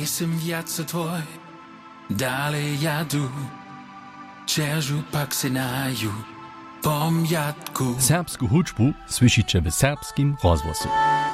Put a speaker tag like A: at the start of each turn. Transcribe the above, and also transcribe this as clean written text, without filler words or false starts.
A: Nesem viac tvoj, dalej jadu, čeržu pak se naju, pomjatku.
B: Serbsku hudžbu słyszycie w serbskim rozgłosu.